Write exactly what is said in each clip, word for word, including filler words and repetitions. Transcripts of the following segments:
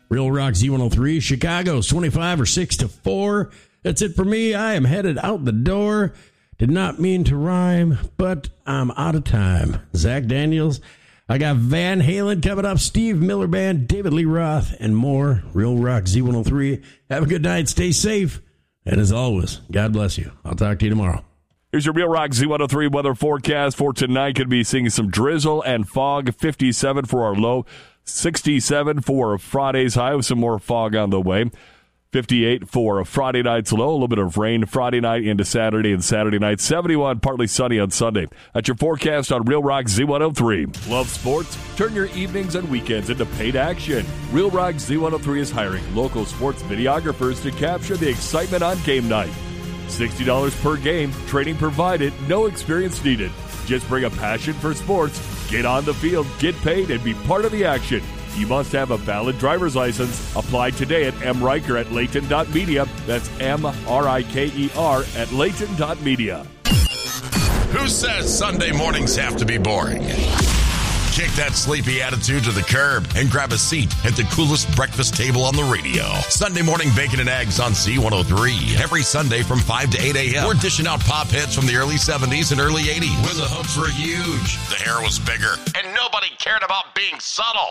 Real Rock Z one oh three, Chicago's twenty-five or six to four. That's it for me. I am headed out the door. Did not mean to rhyme, but I'm out of time. Zach Daniels. I got Van Halen coming up, Steve Miller Band, David Lee Roth, and more. Real Rock Z one oh three. Have a good night. Stay safe. And as always, God bless you. I'll talk to you tomorrow. Here's your Real Rock Z one oh three weather forecast for tonight. Could be seeing some drizzle and fog. fifty-seven for our low. sixty-seven for Friday's high with some more fog on the way. fifty-eight for Friday night's low. A little bit of rain Friday night into Saturday and Saturday night. seventy-one, partly sunny on Sunday. That's your forecast on Real Rock Z one oh three. Love sports? Turn your evenings and weekends into paid action. Real Rock Z one oh three is hiring local sports videographers to capture the excitement on game night. sixty dollars per game, training provided, no experience needed. Just bring a passion for sports, get on the field, get paid, and be part of the action. You must have a valid driver's license. Apply today at M. Riker at Layton dot media. That's M R I K E R at Layton dot media. Who says Sunday mornings have to be boring? Kick that sleepy attitude to the curb and grab a seat at the coolest breakfast table on the radio. Sunday morning bacon and eggs on Z one oh three. Every Sunday from five to eight a.m. We're dishing out pop hits from the early seventies and early eighties. When the hooks were huge, the hair was bigger, and nobody cared about being subtle.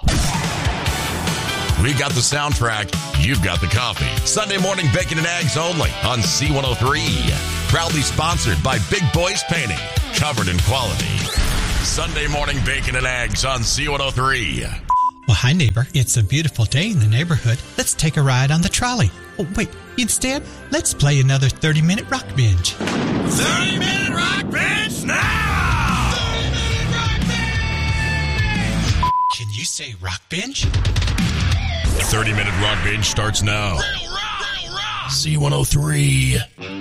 We got the soundtrack, you've got the coffee. Sunday morning bacon and eggs only on Z one oh three. Proudly sponsored by Big Boys Painting, covered in quality. Sunday morning bacon and eggs on Z one oh three. Well, hi, neighbor. It's a beautiful day in the neighborhood. Let's take a ride on the trolley. Oh, wait. Instead, let's play another thirty-minute rock binge. thirty-minute rock binge now! thirty-minute rock binge! Can you say rock binge? thirty-minute rock binge starts now. Real rock! Real rock! Z one oh three.